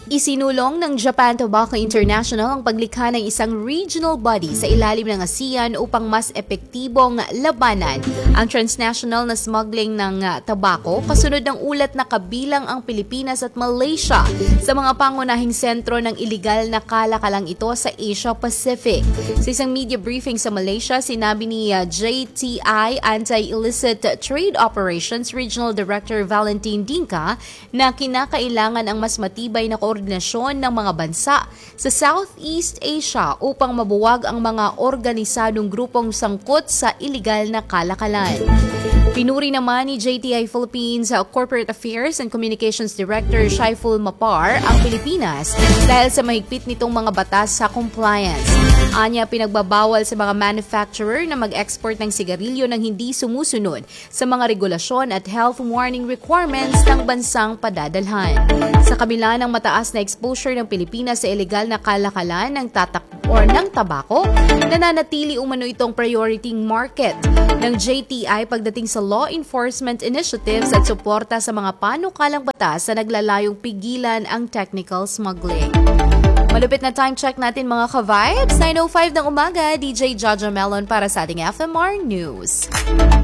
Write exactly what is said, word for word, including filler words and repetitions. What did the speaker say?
Isinulong ng Japan Tobacco International ang paglikha ng isang regional body sa ilalim ng ASEAN upang mas epektibong labanan ang transnational na smuggling ng uh, tabako kasunod ng ulat na kabilang ang Pilipinas at Malaysia sa mga pangunahing sentro ng iligal na kalakalang ito sa Asia Pacific. Sa isang media briefing sa Malaysia, sinabi ni uh, J T I Anti-Illicit Trade Operations Regional Director Valentin Dinka na kinakailangan ang mas matibay na koordinasyon ng mga bansa sa Southeast Asia upang mabuwag ang mga organisadong grupong sangkot sa iligal na kalakalan. Pinuri naman ni J T I Philippines Corporate Affairs and Communications Director Shaiful Mapar ang Pilipinas dahil sa mahigpit nitong mga batas sa compliance. Anya, pinagbabawal sa mga manufacturer na mag-export ng sigarilyo nang hindi sumusunod sa mga regulasyon at health warning requirements ng bansang padadalhan. Sa kabila ng mataas na exposure ng Pilipinas sa illegal na kalakalan ng tatak or ng tabako, nananatili umano itong priority market ng J T I pagdating sa law enforcement initiatives at suporta sa mga panukalang batas na naglalayong pigilan ang technical smuggling. Malupit na time check natin mga ka-vibes. nine oh five ng umaga, D J Jaja Melon para sa ating F M R News.